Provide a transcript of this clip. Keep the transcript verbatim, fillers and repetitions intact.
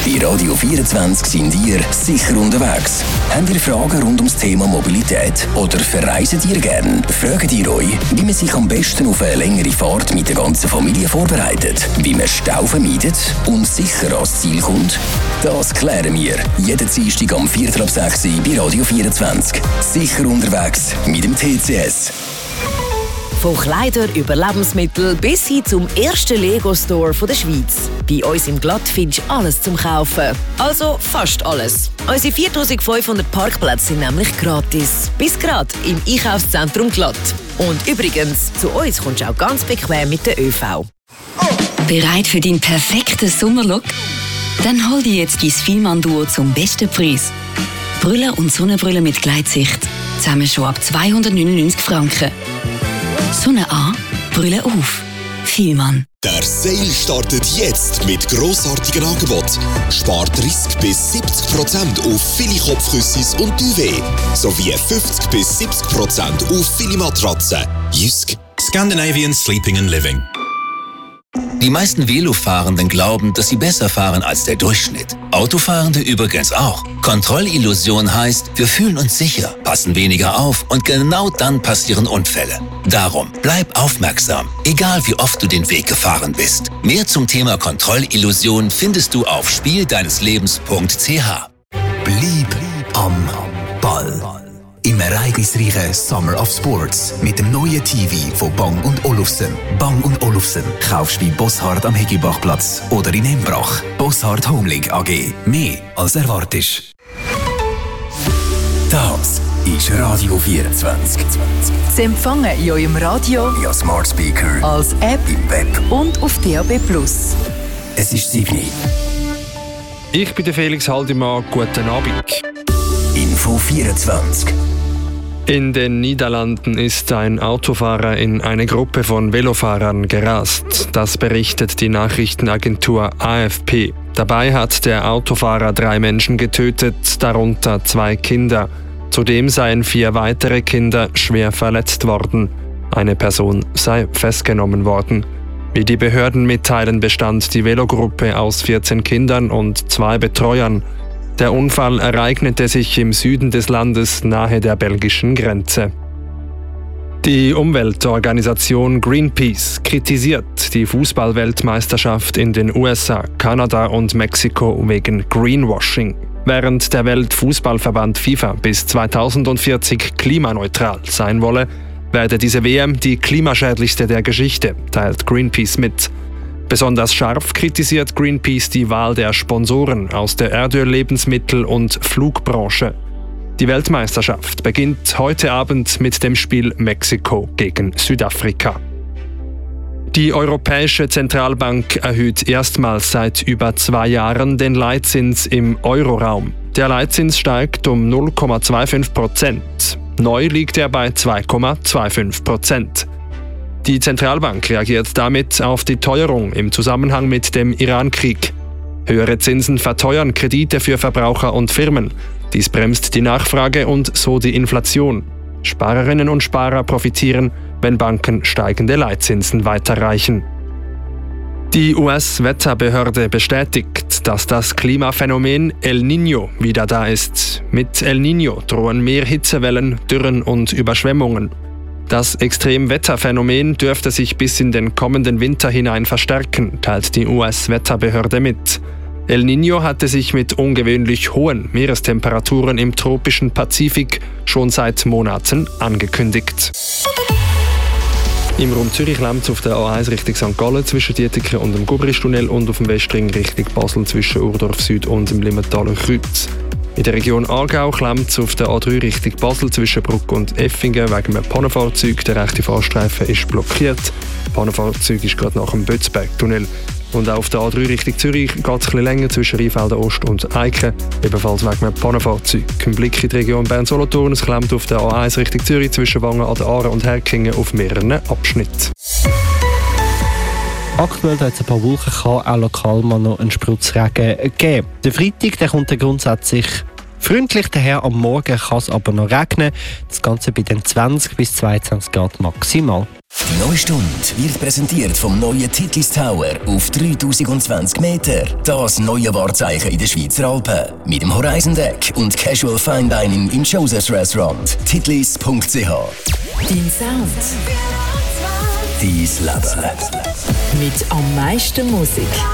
Bei Radio vierundzwanzig sind ihr sicher unterwegs. Habt ihr Fragen rund ums Thema Mobilität oder verreisen ihr gern? Fragt ihr euch, wie man sich am besten auf eine längere Fahrt mit der ganzen Familie vorbereitet, wie man Stau vermeidet und sicher ans Ziel kommt? Das klären wir jeden Dienstag am Viertel ab sechs bei Radio vierundzwanzig. Sicher unterwegs mit dem T C S. Von Kleidern über Lebensmittel bis hin zum ersten Lego-Store der Schweiz. Bei uns im Glatt findest du alles zum Kaufen. Also fast alles. Unsere viertausendfünfhundert Parkplätze sind nämlich gratis. Bis gerade im Einkaufszentrum Glatt. Und übrigens, zu uns kommst du auch ganz bequem mit der ÖV. Bereit für deinen perfekten Sommerlook? Dann hol dir jetzt dein Fielmann-Duo zum besten Preis. Brille und Sonnenbrille mit Gleitsicht. Zusammen schon ab zweihundertneunundneunzig Franken. Sonne an, Brille auf. Fielmann. Der Sale startet jetzt mit grossartigen Angeboten. Spart dreißig bis siebzig Prozent auf viele Kopfküsse und Duvet sowie fünfzig bis siebzig Prozent auf viele Matratzen. Jysk. Scandinavian Sleeping and Living. Die meisten Velofahrenden glauben, dass sie besser fahren als der Durchschnitt. Autofahrende übrigens auch. Kontrollillusion heißt, wir fühlen uns sicher, passen weniger auf und genau dann passieren Unfälle. Darum, bleib aufmerksam, egal wie oft du den Weg gefahren bist. Mehr zum Thema Kontrollillusion findest du auf spiel deines lebens punkt c h. Bleib am Ball. Im ereignisreichen Summer of Sports mit dem neuen T V von Bang und Olufsen. Bang und Olufsen kaufst du bei Bosshardt am Hegibachplatz oder in Embrach. Bosshardt Homelink A G. Mehr als erwartest. Das ist Radio vierundzwanzig. Sie empfangen in eurem Radio, via Smart Speaker, als App im Web und auf D A B plus. Es ist Signi. Ich bin der Felix Haldimann. Guten Abend. Info vierundzwanzig. In den Niederlanden ist ein Autofahrer in eine Gruppe von Velofahrern gerast. Das berichtet die Nachrichtenagentur A F P. Dabei hat der Autofahrer drei Menschen getötet, darunter zwei Kinder. Zudem seien vier weitere Kinder schwer verletzt worden. Eine Person sei festgenommen worden. Wie die Behörden mitteilen, bestand die Velogruppe aus vierzehn Kindern und zwei Betreuern. Der Unfall ereignete sich im Süden des Landes nahe der belgischen Grenze. Die Umweltorganisation Greenpeace kritisiert die Fußball-Weltmeisterschaft in den U S A, Kanada und Mexiko wegen Greenwashing. Während der Weltfußballverband FIFA bis zweitausendvierzig klimaneutral sein wolle, werde diese W M die klimaschädlichste der Geschichte, teilt Greenpeace mit. Besonders scharf kritisiert Greenpeace die Wahl der Sponsoren aus der Erdöl-, Lebensmittel- und Flugbranche. Die Weltmeisterschaft beginnt heute Abend mit dem Spiel Mexiko gegen Südafrika. Die Europäische Zentralbank erhöht erstmals seit über zwei Jahren den Leitzins im Euroraum. Der Leitzins steigt um null Komma fünfundzwanzig Prozent. Neu liegt er bei zwei Komma fünfundzwanzig Prozent. Die Zentralbank reagiert damit auf die Teuerung im Zusammenhang mit dem Iran-Krieg. Höhere Zinsen verteuern Kredite für Verbraucher und Firmen. Dies bremst die Nachfrage und so die Inflation. Sparerinnen und Sparer profitieren, wenn Banken steigende Leitzinsen weiterreichen. Die U S-Wetterbehörde bestätigt, dass das Klimaphänomen El Niño wieder da ist. Mit El Niño drohen mehr Hitzewellen, Dürren und Überschwemmungen. Das Extremwetterphänomen dürfte sich bis in den kommenden Winter hinein verstärken, teilt die U S-Wetterbehörde mit. El Niño hatte sich mit ungewöhnlich hohen Meerestemperaturen im tropischen Pazifik schon seit Monaten angekündigt. Im Raum Zürich lämmt es auf der A eins Richtung Sankt Gallen zwischen Dietiken und dem Gubristunnel und auf dem Westring Richtung Basel zwischen Urdorf Süd und dem Limmentaler Kreuz. In der Region Aargau klemmt es auf der A drei Richtung Basel zwischen Bruck und Effingen wegen einem Pannenfahrzeug. Der rechte Fahrstreifen ist blockiert. Das Pannenfahrzeug ist gerade nach dem Bötzberg-Tunnel. Und auch auf der A drei Richtung Zürich geht es ein bisschen länger zwischen Rheinfelden Ost und Eiken, ebenfalls wegen einem Pannenfahrzeug. Ein Blick in die Region Bern-Solothurn, es klemmt auf der A eins Richtung Zürich zwischen Wangen an der Aare und Herkingen auf mehreren Abschnitten. Aktuell hat es ein paar Wolken, kann auch lokal mal noch einen Spritzregen geben. Der Freitag der kommt dann grundsätzlich freundlich daher, am Morgen kann es aber noch regnen. Das Ganze bei den zwanzig bis zweiundzwanzig Grad maximal. Die neue Stunde wird präsentiert vom neuen Titlis Tower auf dreitausendzwanzig Meter. Das neue Wahrzeichen in den Schweizer Alpen. Mit dem Horizon Deck und Casual Fine Dining im Joseph's Restaurant. titlis punkt c h. Dein Sound. Dein Leben. Mit am meisten Musik.